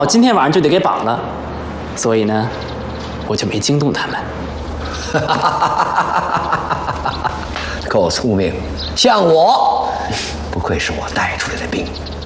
今天晚上就得给绑了，所以呢，我就没惊动他们。 够聪明，像我，不愧是我带出来的兵。